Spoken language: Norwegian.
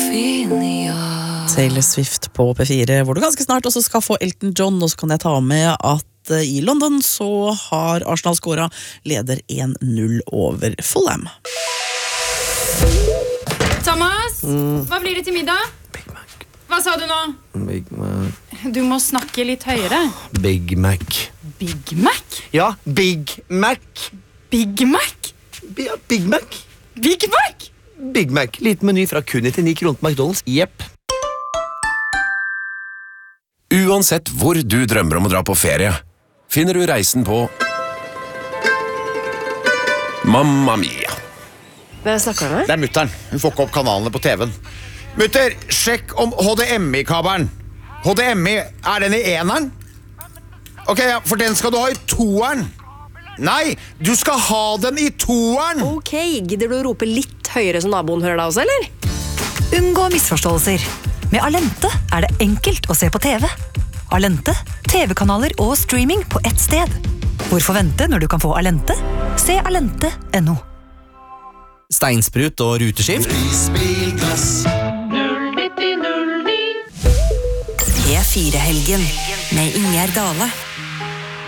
Taylor Swift på P4, hvor du ganske snart også skal få Elton John, og så kan jeg ta med at i London så har Arsenal skåret, leder 1-0 over Fulham. Thomas, hva blir det til middag? Big Mac. Hva sa du nå? Big Mac. Du må snakke litt høyere. Big Mac. Big Mac? Ja, Big Mac. Big Mac? Ja, Big Mac. Big Mac? Big Mac. Liten meny fra kun 99 kroner på McDonald's. Jepp. Uansett hvor du drømmer om å dra på ferie, finner du reisen på Mamma Mia. Hvem snakker du med? Det er mutteren. Hun får ikke opp kanalene på TV-en. Mutter, sjekk om HDMI-kabelen. HDMI, er den i eneren? Ok, ja, for den skal du ha i toeren. Nei, du skal ha den i toeren. Ok, gidder du å rope litt høyere så naboen hører deg også, eller? Unngå misforståelser. Med Alente er det enkelt å se på TV. Alente, TV-kanaler og streaming på ett sted. Hvorfor vente når du kan få Alente? Se alente.no. Steinsprut og ruteskift. P4-helgen med Ingjerd Dale.